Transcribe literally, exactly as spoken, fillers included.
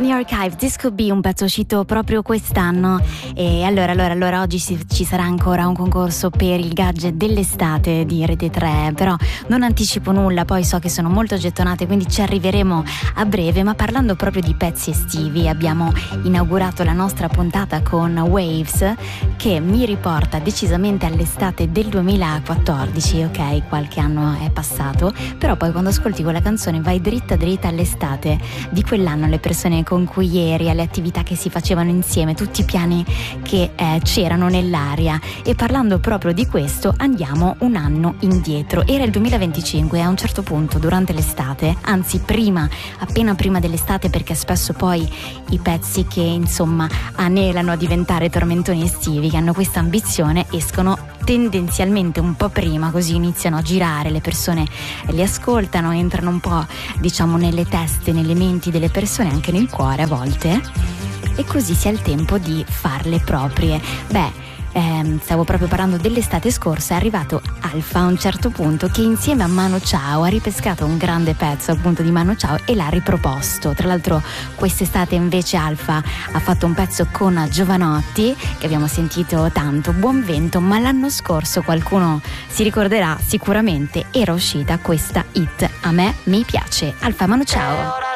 New Archive, This Could Be, un pezzo uscito proprio quest'anno. E allora, allora, allora oggi si, ci sarà ancora un concorso per il gadget dell'estate di Rete tre, però non anticipo nulla, poi so che sono molto gettonate, quindi ci arriveremo a breve. Ma parlando proprio di pezzi estivi, abbiamo inaugurato la nostra puntata con Waves, che mi riporta decisamente all'estate del duemilaquattordici. Ok, qualche anno è passato, però poi quando ascolti quella canzone vai dritta dritta all'estate di quell'anno, le persone con cui eri, alle attività che si facevano insieme, tutti i piani che eh, c'erano nell'aria. E parlando proprio di questo, andiamo un anno indietro. Era il duemilaventicinque e a un certo punto durante l'estate, anzi prima, appena prima dell'estate, perché spesso poi i pezzi che insomma anelano a diventare tormentoni estivi, che hanno questa ambizione, escono tendenzialmente un po' prima, così iniziano a girare, le persone li ascoltano, entrano un po' diciamo nelle teste, nelle menti delle persone, anche nel cuore a volte, e così si ha il tempo di farle proprie. Beh, ehm, stavo proprio parlando dell'estate scorsa, è arrivato Alfa a un certo punto, che insieme a Manu Chao ha ripescato un grande pezzo appunto di Manu Chao e l'ha riproposto. Tra l'altro quest'estate invece Alfa ha fatto un pezzo con Giovanotti che abbiamo sentito tanto, Buon Vento, ma l'anno scorso qualcuno si ricorderà sicuramente era uscita questa hit, A me mi piace. Alfa, Manu Chao.